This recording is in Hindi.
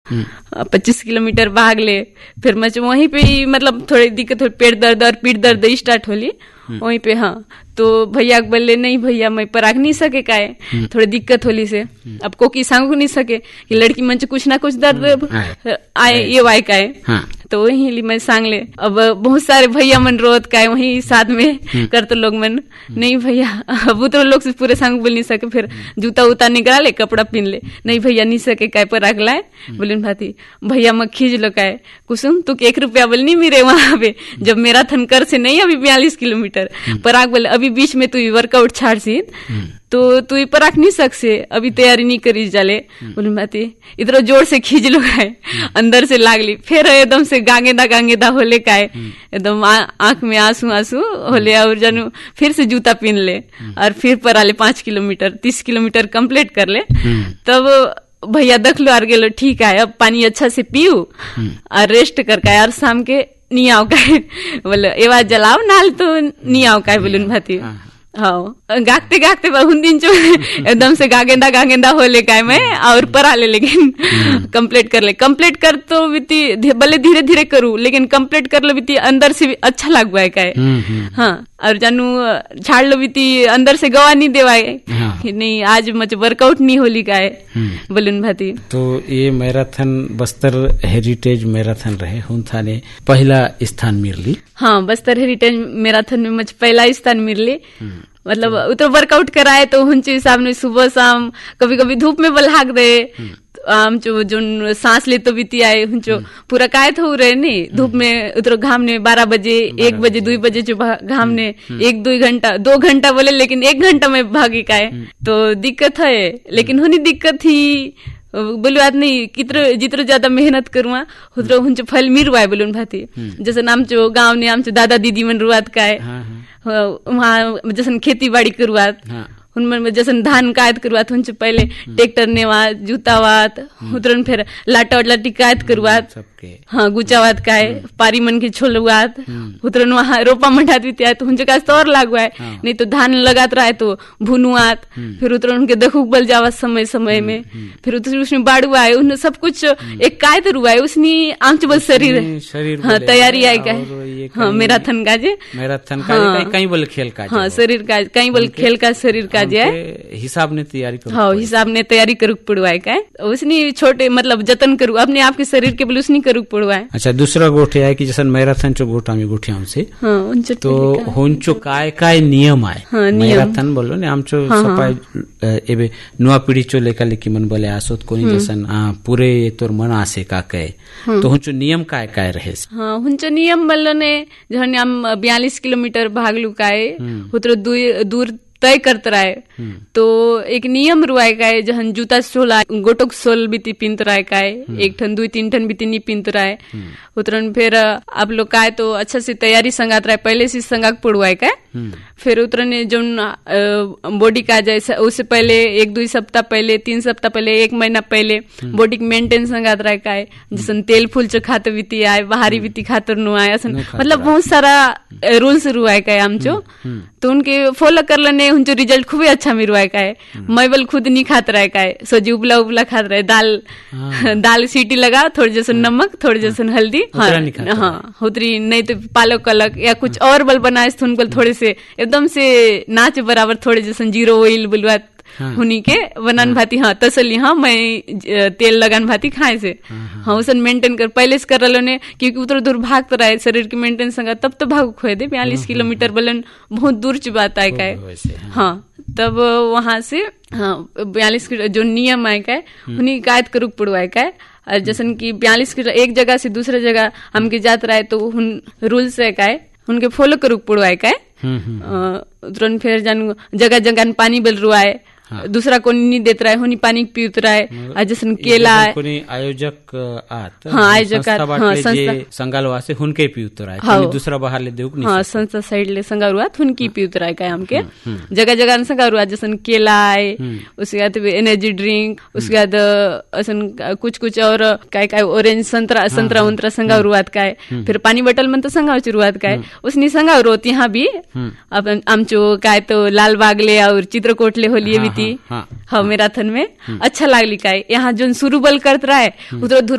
25 किलोमीटर भाग ले। फिर मैं वहीं पे ही मतलब थोड़ी दिक्कत हो, पेट दर्द और पीठ दर्द स्टार्ट होली वहीं पे। हाँ तो भैया बोले नहीं भैया मैं पराग नहीं सके काहे, थोड़ी दिक्कत होली से अब को की सांगू नहीं सके कि लड़की मन कुछ ना कुछ दर्द आए ये वाय काहे। तो वही ली मैं सांग ले। अब बहुत सारे भैया मन रोत का वही साथ में करते लोग मन नहीं भैया अब तो लोग से पूरे सांग बोल नहीं सके। फिर जूता उता निकला ले कपड़ा पहन ले, नहीं भैया नहीं सके काय पर रख लाए। बोले भाती भैया मैं खींच लो काय कुसुम तू 1 रुपया बोल नहीं मिले वहां पे जब मेरा थनकर से नहीं अभी 42 किलोमीटर पराग बोले अभी बीच में तू वर्कआउट छाड़ सी तो तू पराख नहीं सकसे अभी तैयारी नहीं करी जाले। बोले भाती इधर जोर से खींच लो काय अंदर से लागली। फिर एकदम से गांगेदा होले काय एकदम आंख में आंसू होले और जानू फिर से जूता पहन ले और फिर परा ले 5 किलोमीटर 30 किलोमीटर कंप्लीट कर ले। तब भैया देख लो और गेलो ठीक है अब पानी अच्छा से पीऊ और रेस्ट कर का और शाम के नहीं आओ का बोले ए बात जलाओ नाल तो नहीं आओ का बोलून भाती। हाँ गागते बहुत दिन चो एकदम से गागेंदा होले काय मैं और परा ले लेकिन कंप्लीट कर तो बीती भले धीरे धीरे करूँ लेकिन कंप्लीट कर लो बीती अंदर से अच्छा लगवा है काय। हाँ और जानू झाड़ लो बीती अंदर से गवा नहीं देवाए कि नहीं आज मुझे वर्कआउट नहीं होली काय बोलून भाती। तो ये मैराथन बस्तर हेरिटेज मैराथन रहे हुन थाने पहला स्थान मिलली। हाँ बस्तर हेरिटेज मैराथन में मुझे पहला स्थान मिलली। मतलब उतर वर्कआउट कराए तो हुंचे हिसाब ने सुबह शाम कभी कभी धूप में बलहाक दे आम जो सांस ले तो बीती आए हुंचो पूरा काय तो रहे नहीं धूप में उतर घाम ने 12 बजे 1 बजे 2 बजे जो घाम ने 2 घंटा बोले लेकिन 1 घंटा में भागी काय तो दिक्कत है। लेकिन होनी दिक्कत ही बोलू बात नहीं जितना ज्यादा मेहनत करूँ उतना हुंचो फल मिलवाए बोलून भाती। जैसे आमचो गाँव ने आमचो दादा दीदी मन रुआत काय वहाँ जैसे खेती बाड़ी करुआत उनमें जैसे धान कायद करुआत उनसे पहले ट्रैक्टर नेवात जूतावात उतरन फिर लाटा लाटी कायद करुआत हाँ गुचावात काय पारी मन के छोलवात उतरन वहाँ रोपा मंडात भी तो उनसे का तौर लागुआ है नहीं तो धान लगात रहा है तो भुनुआत फिर उतरन उनके दखुक बल जावा समय में फिर उसमें बाड़ू आए उन्हें सब कुछ एक काय तो रुआ है उसने आंच बल शरीर हाँ तैयारी आई का हाँ मैराथन का जे कहीं बोले खेल का हाँ शरीर का कहीं बोले खेल का शरीर का जे हिसाब ने तैयारी करूँ हाँ हिसाब ने तैयारी करूँ पड़वाए का उसने छोटे मतलब जतन करूँ अपने आप के शरीर के बोले उसने करूँ पड़वाए। अच्छा दूसरा गोठे है कि जैसे मैराथन चो गोठा में गोठे हमसे तो होंचो काय नियम आए मैराथन बोलो ने हमचो सपाय एबे नुआ पीढ़ी चो लेकर लेकिन मन बोले आसोत कोनी जैसन पूरे तोर मन आसे का कहे तो होंचो नियम काय रहे। हाँ होंचो नियम बोलो ने जहन हम 42 किलोमीटर भागलू काय उतरो दूर तय करते रहे तो एक नियम रुआए का है जहन जूता सोल गोटोक सोल बीती पिंत रहे का है 1 ठन 2 3 ठन बीती नहीं पिंत रहे उतरन फिर आप लोग का है तो अच्छा से तैयारी संगात रहे पहले से संगाक पड़वाए का फिर उतरन जो बॉडी का जैसे उससे पहले 1-2 सप्ताह पहले 3 सप्ताह पहले 1 महीना पहले बॉडी के मेंटेन संगात रहे का है जैसे तेल फूल चो खाते बीती आए बाहरी बीती खातर नु आए मतलब बहुत सारा रूल्स रुआए का है हमचो तो उनके फॉलो कर लेने उनचो रिजल्ट खूब अच्छा मिलवाए का है। मैं बल खुद नहीं खात रहे का है सोजी उबला खात रहे दाल सीटी लगा थोड़ी जैसे नमक थोड़ी जैसे हल्दी हाँ उतरी नहीं तो पालक अलग या कुछ और बल बनाए तो उनको थोड़े से एकदम से नाच बराबर थोड़े जैसे जीरो ऑयल बुलवात हुनी के बनान भाती हाँ तसली हाँ मैं तेल लगान भाती खाए से हाँ उसन मेंटेन कर पहले से कर लो ने क्योंकि उतर दूर भागता रहे शरीर के मेंटेन संगा तब तो भाग खोए दे 42 किलोमीटर बलन बहुत दूर ची बात आए का हाँ तब वहां से हाँ 42 जो नियम आए का उन्हीं कायद करूक पड़वाए का और जैसे की 42 एक जगह से दूसरे जगह हमके जात रहे तो रूल्स है का उनके फॉलो करूक पड़वाए का तुरंत फिर जानू जगह जगह पानी बल रुआए दूसरा को नहीं देता रहा है होनी पानी पीत रहा है जैसे केला आयोजक संस्था संगाल वासे हुनके पीत रहा है दूसरा बाहर ले देउक हाँ संस्था साइड ले संगाल हुआ हुनकी पीत रहा है का हमके जगह जगह संगाल हुआ जैसे केला आए उसके बाद एनर्जी ड्रिंक उसके बाद असन कुछ और काय ऑरेंज संतरा उंतरा संगाल रुआत का है फिर पानी बोतल मन तो संगाल शुरुआत का है उसने संगाल रोत यहाँ भी अब आमचो काय तो लाल बागले और चित्रकोट ले होलिए हाँ मैराथन में अच्छा लागली का यहाँ जो शुरू बल करत रहा है उधर